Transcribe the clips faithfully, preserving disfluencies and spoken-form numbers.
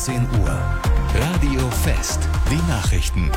zehn Uhr. Radio Fest. Die Nachrichten.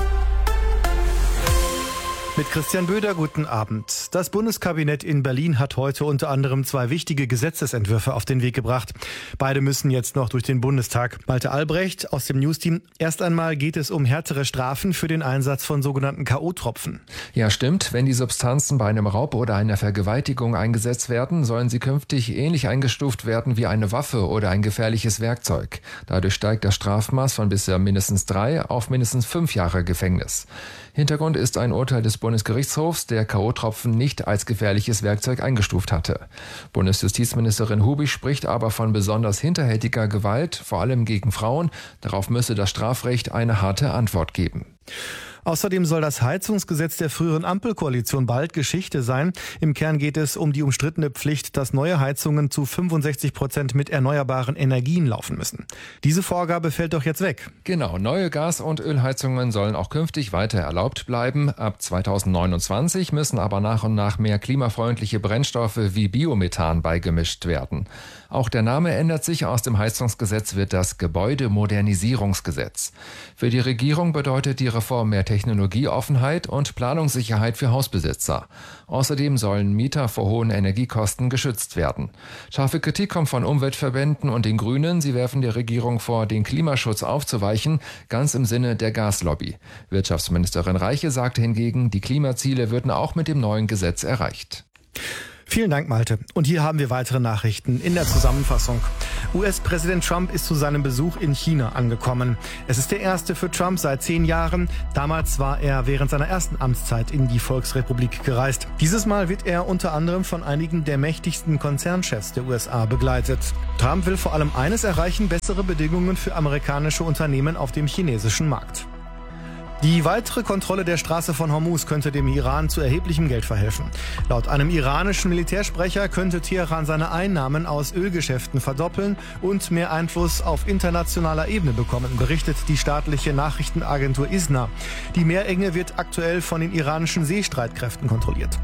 Mit Christian Böder, guten Abend. Das Bundeskabinett in Berlin hat heute unter anderem zwei wichtige Gesetzesentwürfe auf den Weg gebracht. Beide müssen jetzt noch durch den Bundestag. Malte Albrecht aus dem Newsteam. Erst einmal geht es um härtere Strafen für den Einsatz von sogenannten K O-Tropfen. Ja, stimmt. Wenn die Substanzen bei einem Raub oder einer Vergewaltigung eingesetzt werden, sollen sie künftig ähnlich eingestuft werden wie eine Waffe oder ein gefährliches Werkzeug. Dadurch steigt das Strafmaß von bisher mindestens drei auf mindestens fünf Jahre Gefängnis. Hintergrund ist ein Urteil des Bundesgerichtshofs, der K O-Tropfen nicht als gefährliches Werkzeug eingestuft hatte. Bundesjustizministerin Hubig spricht aber von besonders hinterhältiger Gewalt, vor allem gegen Frauen. Darauf müsse das Strafrecht eine harte Antwort geben. Außerdem soll das Heizungsgesetz der früheren Ampelkoalition bald Geschichte sein. Im Kern geht es um die umstrittene Pflicht, dass neue Heizungen zu fünfundsechzig Prozent mit erneuerbaren Energien laufen müssen. Diese Vorgabe fällt doch jetzt weg. Genau, neue Gas- und Ölheizungen sollen auch künftig weiter erlaubt bleiben. Ab zweitausendneunundzwanzig müssen aber nach und nach mehr klimafreundliche Brennstoffe wie Biomethan beigemischt werden. Auch der Name ändert sich. Aus dem Heizungsgesetz wird das Gebäudemodernisierungsgesetz. Für die Regierung bedeutet die Reform mehr Technologieoffenheit und Planungssicherheit für Hausbesitzer. Außerdem sollen Mieter vor hohen Energiekosten geschützt werden. Scharfe Kritik kommt von Umweltverbänden und den Grünen. Sie werfen der Regierung vor, den Klimaschutz aufzuweichen, ganz im Sinne der Gaslobby. Wirtschaftsministerin Reiche sagte hingegen, die Klimaziele würden auch mit dem neuen Gesetz erreicht. Vielen Dank, Malte. Und hier haben wir weitere Nachrichten in der Zusammenfassung. U S-Präsident Trump ist zu seinem Besuch in China angekommen. Es ist der erste für Trump seit zehn Jahren. Damals war er während seiner ersten Amtszeit in die Volksrepublik gereist. Dieses Mal wird er unter anderem von einigen der mächtigsten Konzernchefs der U S A begleitet. Trump will vor allem eines erreichen: bessere Bedingungen für amerikanische Unternehmen auf dem chinesischen Markt. Die weitere Kontrolle der Straße von Hormuz könnte dem Iran zu erheblichem Geld verhelfen. Laut einem iranischen Militärsprecher könnte Teheran seine Einnahmen aus Ölgeschäften verdoppeln und mehr Einfluss auf internationaler Ebene bekommen, berichtet die staatliche Nachrichtenagentur I S N A. Die Meerenge wird aktuell von den iranischen Seestreitkräften kontrolliert.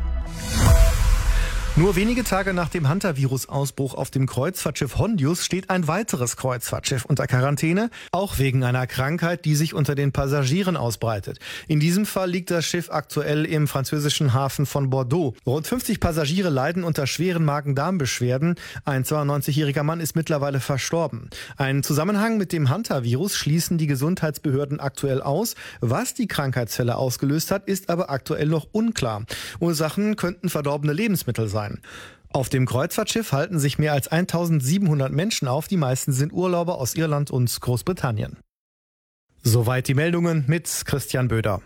Nur wenige Tage nach dem Hantavirus-Ausbruch auf dem Kreuzfahrtschiff Hondius steht ein weiteres Kreuzfahrtschiff unter Quarantäne, auch wegen einer Krankheit, die sich unter den Passagieren ausbreitet. In diesem Fall liegt das Schiff aktuell im französischen Hafen von Bordeaux. Rund fünfzig Passagiere leiden unter schweren Magen-Darm-Beschwerden. Ein zweiundneunzigjähriger Mann ist mittlerweile verstorben. Einen Zusammenhang mit dem Hantavirus schließen die Gesundheitsbehörden aktuell aus. Was die Krankheitsfälle ausgelöst hat, ist aber aktuell noch unklar. Ursachen könnten verdorbene Lebensmittel sein. Auf dem Kreuzfahrtschiff halten sich mehr als eintausendsiebenhundert Menschen auf. Die meisten sind Urlauber aus Irland und Großbritannien. Soweit die Meldungen mit Christian Böder.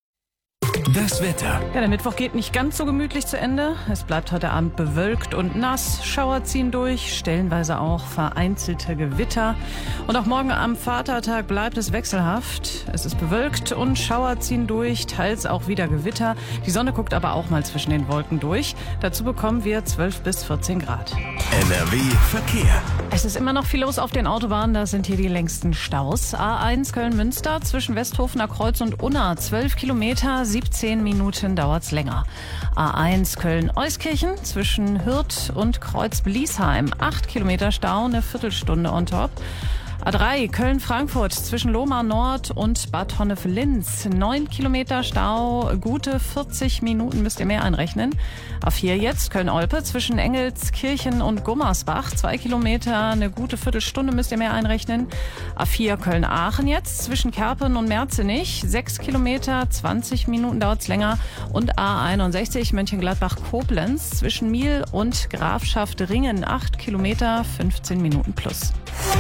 Das Wetter. Ja, der Mittwoch geht nicht ganz so gemütlich zu Ende. Es bleibt heute Abend bewölkt und nass. Schauer ziehen durch, stellenweise auch vereinzelte Gewitter. Und auch morgen am Vatertag bleibt es wechselhaft. Es ist bewölkt und Schauer ziehen durch, teils auch wieder Gewitter. Die Sonne guckt aber auch mal zwischen den Wolken durch. Dazu bekommen wir zwölf bis vierzehn Grad. N R W Verkehr. Es ist immer noch viel los auf den Autobahnen. Das sind hier die längsten Staus. A eins Köln-Münster zwischen Westhofener Kreuz und Unna. zwölf Kilometer, siebzehn Minuten dauert's länger. A eins Köln-Euskirchen zwischen Hürth und Kreuz-Bliesheim. acht Kilometer Stau, eine Viertelstunde on top. A drei Köln-Frankfurt zwischen Lohmar Nord und Bad Honnef-Linz. neun Kilometer Stau, gute vierzig Minuten müsst ihr mehr einrechnen. A vier jetzt Köln-Olpe zwischen Engelskirchen und Gummersbach. zwei Kilometer, eine gute Viertelstunde müsst ihr mehr einrechnen. A vier Köln-Aachen jetzt zwischen Kerpen und Merzenich. sechs Kilometer, zwanzig Minuten dauert's länger. Und A einundsechzig Mönchengladbach-Koblenz zwischen Miel und Grafschaft Ringen. acht Kilometer, fünfzehn Minuten plus.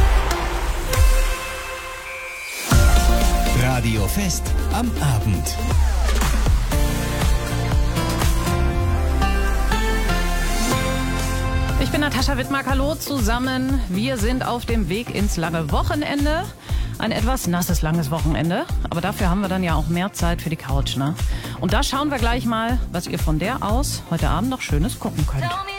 Radio Fest am Abend. Ich bin Natascha Wittmark, hallo zusammen. Wir sind auf dem Weg ins lange Wochenende. Ein etwas nasses, langes Wochenende. Aber dafür haben wir dann ja auch mehr Zeit für die Couch, ne? Und da schauen wir gleich mal, was ihr von der aus heute Abend noch Schönes gucken könnt.